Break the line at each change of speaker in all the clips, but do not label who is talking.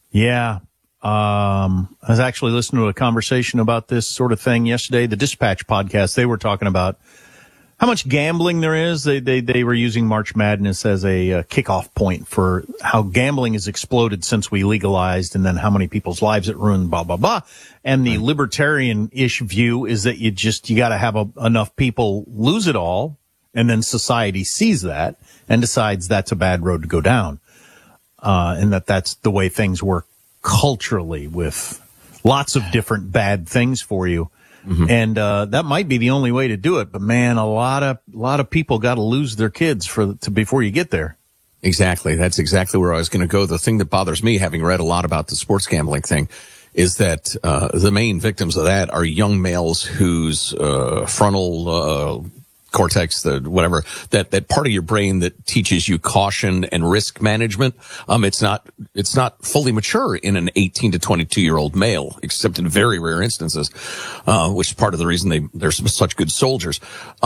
Yeah. I was actually listening to a conversation about this sort of thing yesterday. The Dispatch podcast, they were talking about how much gambling there is. They were using March Madness as a kickoff point for how gambling has exploded since we legalized, and then how many people's lives it ruined, blah, blah, blah. And the libertarian-ish view is that you got to have enough people lose it all, and then society sees that and decides that's a bad road to go down. And that's the way things work culturally, with lots of different bad things for you. Mm-hmm. And that might be the only way to do it. But man, a lot of people got to lose their kids before you get there.
Exactly. That's exactly where I was going to go. The thing that bothers me, having read a lot about the sports gambling thing, is that the main victims of that are young males whose frontal cortex, that part of your brain that teaches you caution and risk management, it's not fully mature in an 18 to 22-year-old male, except in very rare instances, which is part of the reason they're such good soldiers.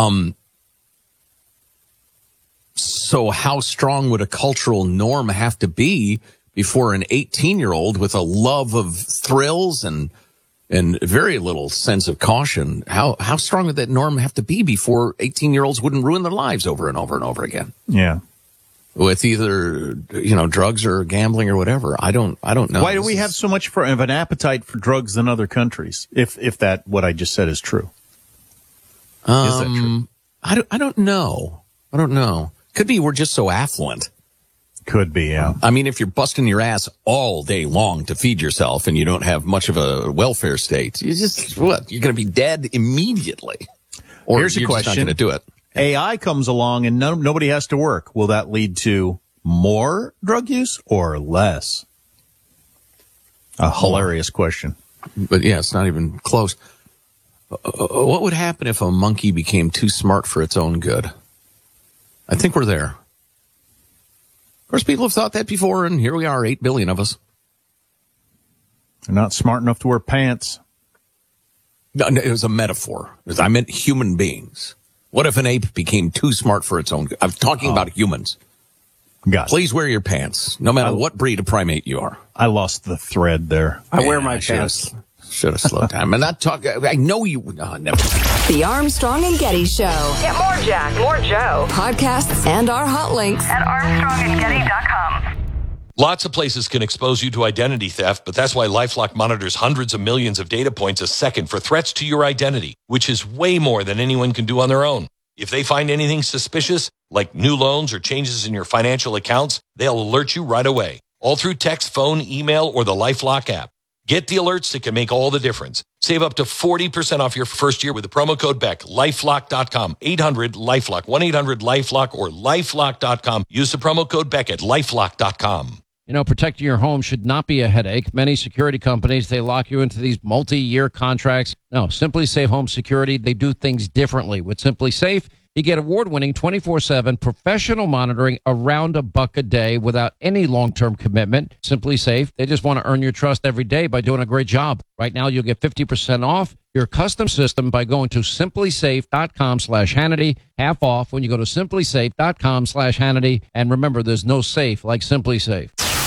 So how strong would a cultural norm have to be before an 18-year-old with a love of thrills and very little sense of caution, how strong would that norm have to be before 18-year-olds wouldn't ruin their lives over and over and over again?
Yeah.
With either, drugs or gambling or whatever. I don't know.
Why do we have so much of an appetite for drugs than other countries? If that, what I just said is true. Is that true?
I don't know. I don't know. Could be we're just so affluent.
Could be, yeah.
I mean, if you're busting your ass all day long to feed yourself and you don't have much of a welfare state, you're going to be dead immediately. Or
here's a question.
Just not going to do it.
AI comes along and nobody has to work. Will that lead to more drug use or less? A hilarious question.
But yeah, it's not even close. What would happen if a monkey became too smart for its own good? I think we're there. Of course, people have thought that before, and here we are, 8 billion of us.
They're not smart enough to wear pants.
No, it was a metaphor. I meant human beings. What if an ape became too smart for its own good? I'm talking about humans.
Got it.
Please wear your pants, no matter what breed of primate you are.
I lost the thread there.
I wear my pants.
Should have slowed down. I'm not talking. I know you. Never.
The Armstrong and Getty Show.
Get more Jack, more Joe.
Podcasts and our hot links
at ArmstrongandGetty.com.
Lots of places can expose you to identity theft, but that's why LifeLock monitors hundreds of millions of data points a second for threats to your identity, which is way more than anyone can do on their own. If they find anything suspicious, like new loans or changes in your financial accounts, they'll alert you right away, all through text, phone, email, or the LifeLock app. Get the alerts that can make all the difference. Save up to 40% off your first year with the promo code BECK. LifeLock.com. 800-LifeLock. 1-800-LifeLock or LifeLock.com. Use the promo code BECK at LifeLock.com.
Protecting your home should not be a headache. Many security companies, they lock you into these multi-year contracts. No, Simply Safe Home Security, they do things differently. With Simply Safe, you get award-winning 24/7 professional monitoring around $1 a day without any long-term commitment. Simply Safe, they just want to earn your trust every day by doing a great job. Right now, you'll get 50% off your custom system by going to simplysafe.com/Hannity. Half off when you go to simplysafe.com/Hannity. And remember, there's no safe like Simply Safe.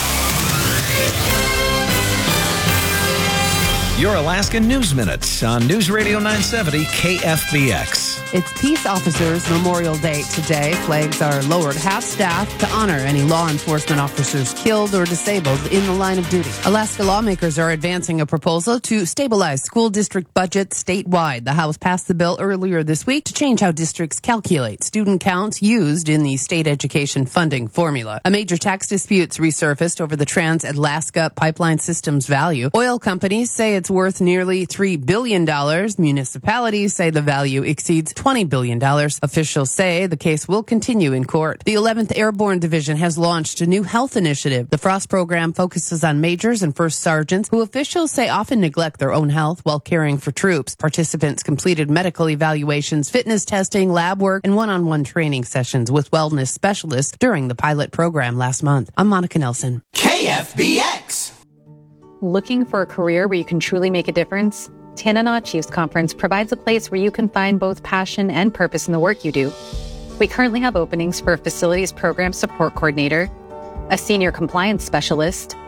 Your Alaska News Minute on News Radio 970 KFBX.
It's Peace Officers Memorial Day today. Flags are lowered half-staff to honor any law enforcement officers killed or disabled in the line of duty. Alaska lawmakers are advancing a proposal to stabilize school district budgets statewide. The House passed the bill earlier this week to change how districts calculate student counts used in the state education funding formula. A major tax dispute's resurfaced over the Trans-Alaska Pipeline System's value. Oil companies say it's worth nearly $3 billion. Municipalities say the value exceeds $20 billion. Officials say the case will continue in court. The 11th Airborne Division has launched a new health initiative. The FROST program focuses on majors and first sergeants who officials say often neglect their own health while caring for troops. Participants completed medical evaluations, fitness testing, lab work, and one-on-one training sessions with wellness specialists during the pilot program last month. I'm Monica Nelson.
KFBX. Looking for a career where you can truly make a difference? Tanana Chiefs Conference provides a place where you can find both passion and purpose in the work you do. We currently have openings for a facilities program support coordinator, a senior compliance specialist,